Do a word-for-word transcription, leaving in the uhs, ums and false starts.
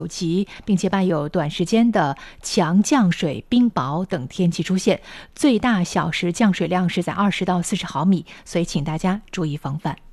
及，并且伴有短时间的强降水、冰雹等天气出现，最大小时降水量是在二十到四十毫米，所以请大家注意防范。